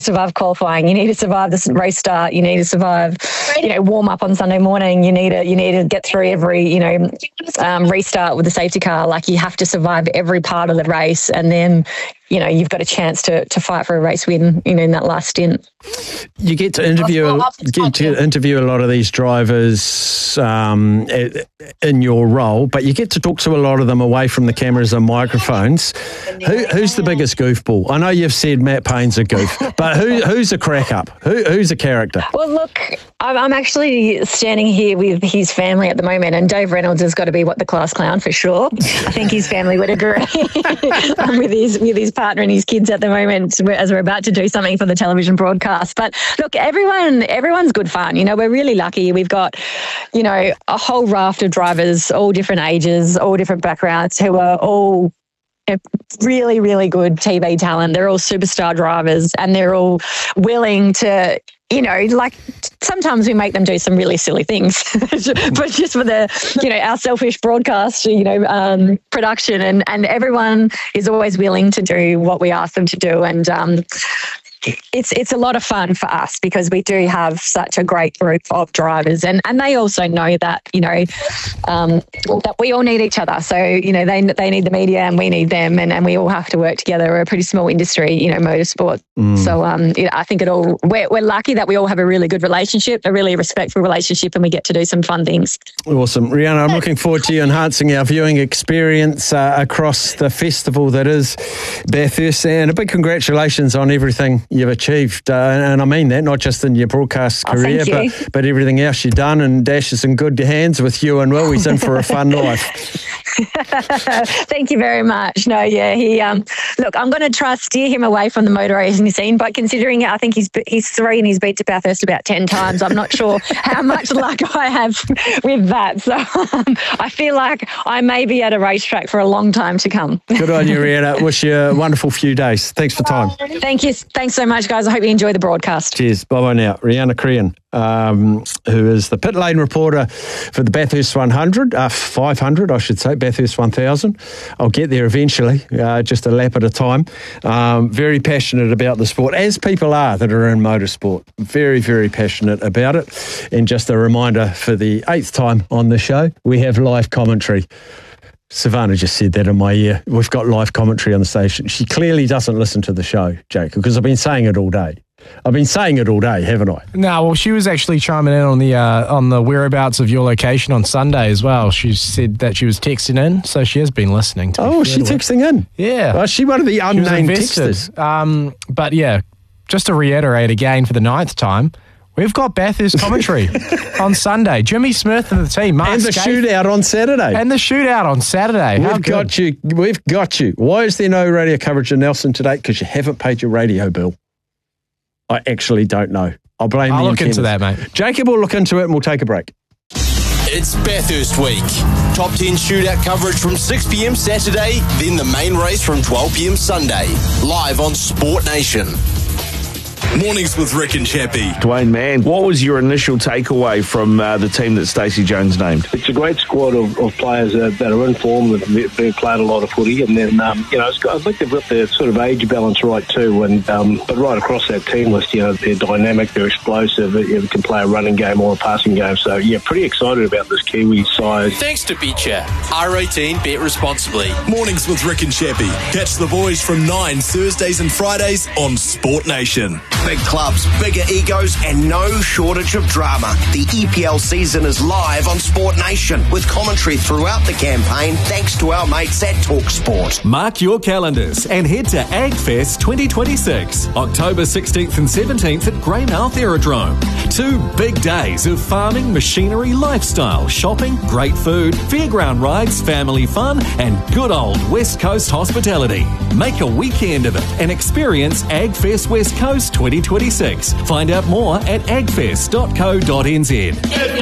survive qualifying. You need to survive the race start. You need to survive, warm up on Sunday morning. You need to get through every, restart with the safety car. Like, you have to survive every part of the race, and then, you've got a chance to fight for a race win, in that last stint. You get to interview a lot of these drivers in your role, but you get to talk to a lot of them away from the cameras and microphones. Who's the biggest goofball? I know you've said Matt Payne's a goof, but who's a crack up? Who's a character? Well, look, I'm actually standing here with his family at the moment, and Dave Reynolds has got to be the class clown for sure. I think his family would agree with his partner and his kids at the moment, as we're about to do something for the television broadcast. But look, everyone's good fun. We're really lucky. We've got, a whole raft of drivers, all different ages, all different backgrounds, who are all really, really good TV talent. They're all superstar drivers, and they're all willing to, sometimes we make them do some really silly things, but just for our selfish broadcast, production, and everyone is always willing to do what we ask them to do. And it's a lot of fun for us, because we do have such a great group of drivers, and they also know that, that we all need each other. So, they need the media and we need them, and we all have to work together. We're a pretty small industry, motorsport. So, I think we're lucky that we all have a really good relationship, a really respectful relationship, and we get to do some fun things. Awesome. Rhianna, I'm looking forward to you enhancing our viewing experience across the festival that is Bathurst, and a big congratulations on everything you've achieved, and I mean that, not just in your broadcast career, but everything else you've done. And Dash is in good hands with you and Will. He's in for a fun life. Thank you very much. No, yeah, look, I'm going to try to steer him away from the motor racing scene, but considering I think he's 3 and he's been to Bathurst about 10 times, I'm not sure how much luck I have with that. So I feel like I may be at a racetrack for a long time to come. Good on you, Rhianna. Wish you a wonderful few days. Thanks for time. Thank you. Thanks so much, guys. I hope you enjoy the broadcast. Cheers. Bye-bye now. Rhianna Crean, who is the pit lane reporter for the Bathurst 500, I should say, Bathurst 1000. I'll get there eventually, just a lap at a time. Very passionate about the sport, as people are that are in motorsport. Very, very passionate about it. And just a reminder, for the 8th time on the show, we have live commentary. Savannah just said that in my ear. We've got live commentary on the station. She clearly doesn't listen to the show, Jacob, because I've been saying it all day. Haven't I? No, well, she was actually chiming in on the whereabouts of your location on Sunday as well. She said that she was texting in, so she has been listening to me. Oh, she's texting in? Yeah. Well, she one of the unnamed texters. But yeah, just to reiterate again for the 9th time, we've got Bathurst commentary on Sunday. Jimmy Smith and the team. And the shootout on Saturday. We've got you. Why is there no radio coverage in Nelson today? Because you haven't paid your radio bill. I actually don't know. I'll look into that, mate. Jacob will look into it, and we'll take a break. It's Bathurst week. Top 10 shootout coverage from 6 p.m. Saturday, then the main race from 12 p.m. Sunday. Live on Sport Nation. Mornings with Rick and Chappie. Dwayne Mann, what was your initial takeaway from the team that Stacey Jones named? It's a great squad of players that are in form, that have played a lot of footy, and then I think they've got the sort of age balance right too. And but right across that team list, they're dynamic, they're explosive, they can play a running game or a passing game. So yeah, pretty excited about this Kiwi side. Thanks to Betcha. R18, bet responsibly. Mornings with Rick and Chappie. Catch the boys from 9 Thursdays and Fridays on Sport Nation. Big clubs, bigger egos, and no shortage of drama. The EPL season is live on Sport Nation with commentary throughout the campaign thanks to our mates at TalkSport. Mark your calendars and head to AgFest 2026, October 16th and 17th at Greymouth Aerodrome. 2 big days of farming, machinery, lifestyle, shopping, great food, fairground rides, family fun, and good old West Coast hospitality. Make a weekend of it and experience AgFest West Coast 2026. Find out more at agfest.co.nz.